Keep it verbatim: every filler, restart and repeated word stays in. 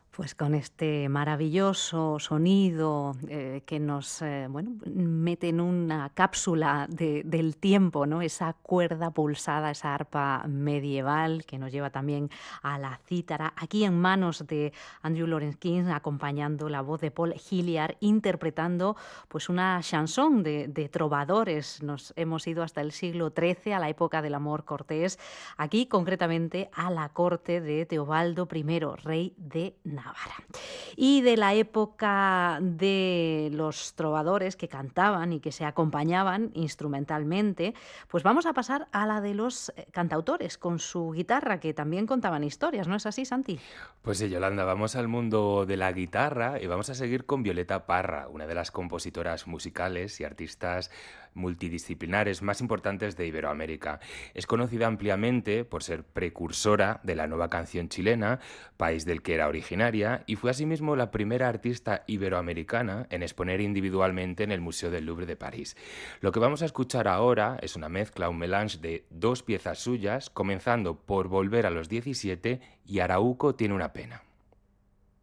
Pues con este maravilloso sonido eh, que nos eh, bueno, mete en una cápsula de- del tiempo, ¿no? Esa cuerda pulsada, esa arpa medieval que nos lleva también a la cítara, aquí en manos de Andrew Lawrence King, acompañando la voz de Paul Hilliard, interpretando pues una chanson de, de trovadores. Nos hemos ido hasta el siglo trece, a la época del amor cortés, aquí concretamente a la corte de Teobaldo primero, rey de Navarra. Y de la época de los trovadores que cantaban y que se acompañaban instrumentalmente, pues vamos a pasar a la de los eh, cantautores con su guitarra, que también contaban historias, ¿no es así, Santi? Pues sí, Yolanda, vamos al mundo de la guitarra y vamos a seguir con Violeta Parra, una de las compositoras musicales y artistas multidisciplinares más importantes de Iberoamérica. Es conocida ampliamente por ser precursora de la nueva canción chilena, país del que era originaria, y fue asimismo la primera artista iberoamericana en exponer individualmente en el Museo del Louvre de París. Lo que vamos a escuchar ahora es una mezcla, un melange de dos piezas suyas, comenzando por Volver a los diecisiete y Arauco tiene una pena.